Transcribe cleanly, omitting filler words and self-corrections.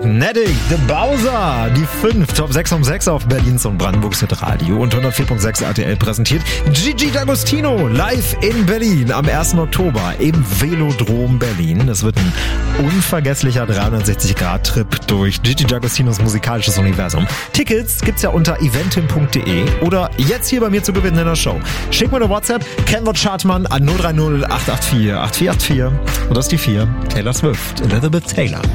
Magnetic, The Bowser, die 5, Top 6 um 6 auf Berlins und Brandenburgs Hitradio und 104.6 RTL präsentiert Gigi D'Agostino live in Berlin am 1. Oktober im Velodrom Berlin. Es wird ein unvergesslicher 360-Grad-Trip durch Gigi D'Agostinos musikalisches Universum. Tickets gibt's ja unter eventim.de oder jetzt hier bei mir zu gewinnen in der Show. Schick mir eine WhatsApp, Kenwort Schartmann an 030 884 8484 und das ist die 4, Taylor Swift, Elizabeth Taylor.